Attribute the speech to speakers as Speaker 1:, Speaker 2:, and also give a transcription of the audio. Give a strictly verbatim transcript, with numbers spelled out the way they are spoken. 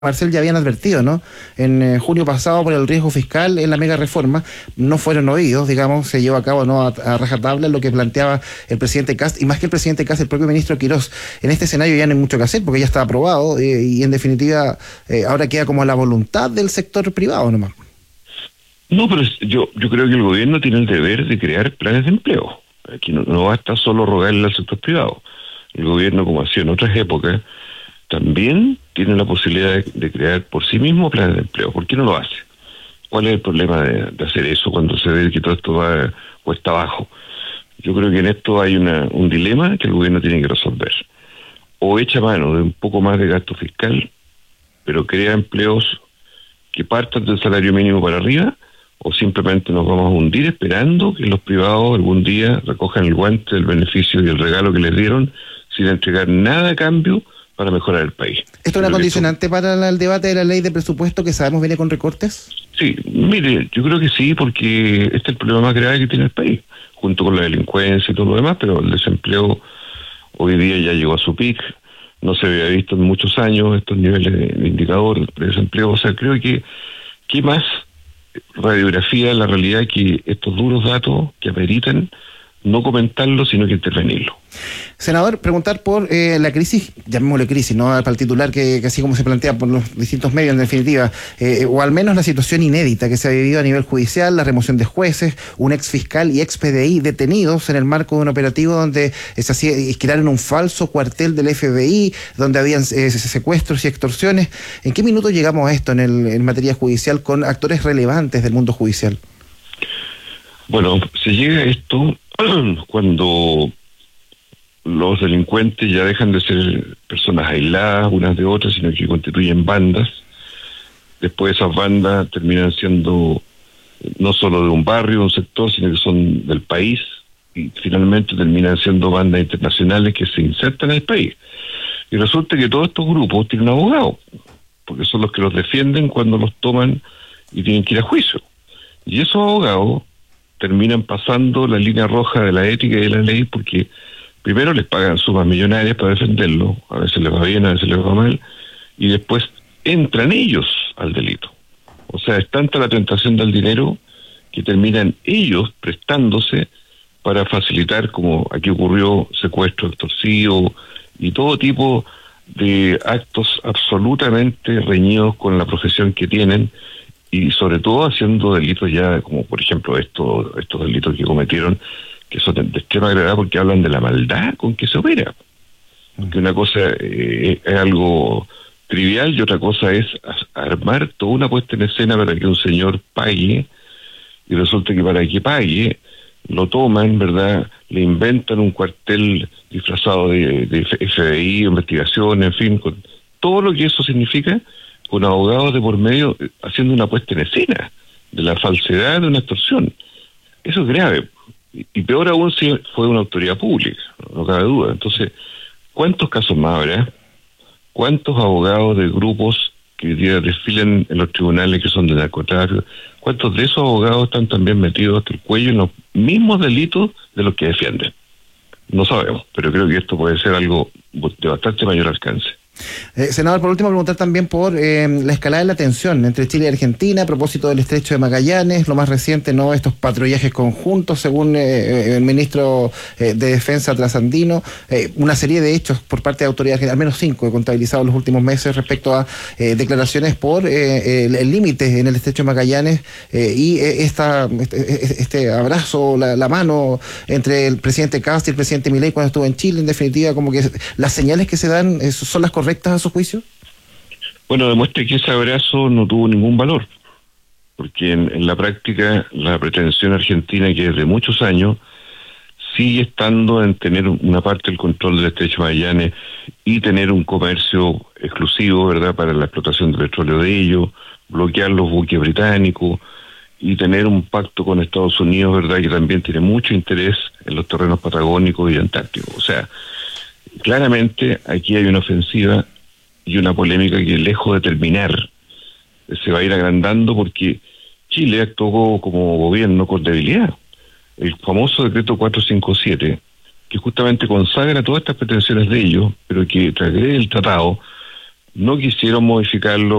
Speaker 1: Marcel ya habían advertido, ¿no? En eh, junio pasado por el riesgo fiscal en la mega reforma, no fueron oídos, digamos, se llevó a cabo no a, a rajatabla lo que planteaba el presidente Kast, y más que el presidente Kast, el propio ministro Quirós. En este escenario ya no hay mucho que hacer porque ya está aprobado eh, y en definitiva eh, ahora queda como la voluntad del sector privado nomás.
Speaker 2: No, pero yo yo creo que el gobierno tiene el deber de crear planes de empleo. Aquí no, no basta solo rogarle al sector privado. El gobierno, como hacía en otras épocas, también tiene la posibilidad de, de crear por sí mismo planes de empleo. ¿Por qué no lo hace? ¿Cuál es el problema de, de hacer eso cuando se ve que todo esto va cuesta abajo? Yo creo que en esto hay una, un dilema que el gobierno tiene que resolver. O echa mano de un poco más de gasto fiscal, pero crea empleos que partan del salario mínimo para arriba, o simplemente nos vamos a hundir esperando que los privados algún día recojan el guante del beneficio y el regalo que les dieron sin entregar nada a cambio para mejorar el país.
Speaker 1: ¿Esto es una condicionante esto... para el debate de la ley de presupuesto que sabemos viene con recortes?
Speaker 2: Sí, mire, yo creo que sí, porque este es el problema más grave que tiene el país, junto con la delincuencia y todo lo demás, pero el desempleo hoy día ya llegó a su pic, no se había visto en muchos años estos niveles de indicador de desempleo. O sea, creo que ¿qué más radiografía de la realidad que estos duros datos que ameritan no comentarlo, sino que intervenirlo?
Speaker 1: Senador, preguntar por eh, la crisis, llamémosle crisis, ¿no? Para el titular que, que así como se plantea por los distintos medios en definitiva, eh, o al menos la situación inédita que se ha vivido a nivel judicial, la remoción de jueces, un ex fiscal y ex P D I detenidos en el marco de un operativo donde se hacía, crearon un falso cuartel del F B I, donde habían eh, secuestros y extorsiones. ¿En qué minuto llegamos a esto en, el, en materia judicial con actores relevantes del mundo judicial?
Speaker 2: Bueno, se llega a esto cuando los delincuentes ya dejan de ser personas aisladas unas de otras, sino que constituyen bandas. Después esas bandas terminan siendo no solo de un barrio, un sector, sino que son del país, y finalmente terminan siendo bandas internacionales que se insertan en el país. Y resulta que todos estos grupos tienen abogados, porque son los que los defienden cuando los toman y tienen que ir a juicio. Y esos abogados terminan pasando la línea roja de la ética y de la ley, porque primero les pagan sumas millonarias para defenderlo, a veces les va bien, a veces les va mal, y después entran ellos al delito. O sea, es tanta la tentación del dinero que terminan ellos prestándose para facilitar, como aquí ocurrió, secuestro extorsivo y todo tipo de actos absolutamente reñidos con la profesión que tienen, y sobre todo haciendo delitos ya, como por ejemplo estos estos delitos que cometieron, que son de extrema gravedad porque hablan de la maldad con que se opera. Porque una cosa eh, es algo trivial y otra cosa es armar toda una puesta en escena para que un señor pague, y resulta que para que pague lo toman, ¿verdad? Le inventan un cuartel disfrazado de, de F B I, investigación, en fin, con todo lo que eso significa, con abogados de por medio haciendo una puesta en escena de la falsedad de una extorsión. Eso es grave. Y peor aún si fue una autoridad pública, no cabe duda. Entonces, ¿cuántos casos más habrá? ¿Cuántos abogados de grupos que hoy día desfilan en los tribunales que son de narcotráfico? ¿Cuántos de esos abogados están también metidos hasta el cuello en los mismos delitos de los que defienden? No sabemos, pero creo que esto puede ser algo de bastante mayor alcance.
Speaker 1: Eh, senador, por último, preguntar también por eh, la escalada de la tensión entre Chile y Argentina a propósito del estrecho de Magallanes, lo más reciente, no estos patrullajes conjuntos, según eh, el ministro eh, de Defensa trasandino, eh, una serie de hechos por parte de autoridades, al menos cinco he contabilizado en los últimos meses respecto a eh, declaraciones por eh, el límite en el estrecho de Magallanes eh, y eh, esta este, este abrazo, la, la mano entre el presidente Kast y el presidente Milei cuando estuvo en Chile. En definitiva, como que las señales que se dan eh, son las correctas a su juicio.
Speaker 2: Bueno, demuestra que ese abrazo no tuvo ningún valor, porque en, en la práctica la pretensión argentina, que desde muchos años sigue estando en tener una parte del control del estrecho de Magallanes y tener un comercio exclusivo, ¿verdad?, para la explotación de petróleo de ellos, bloquear los buques británicos y tener un pacto con Estados Unidos, ¿verdad?, que también tiene mucho interés en los terrenos patagónicos y antárticos. O sea, claramente aquí hay una ofensiva y una polémica que, lejos de terminar, se va a ir agrandando, porque Chile actuó como gobierno con debilidad. El famoso decreto cuatrocientos cincuenta y siete, que justamente consagra todas estas pretensiones de ellos, pero que transgrede el tratado, no quisieron modificarlo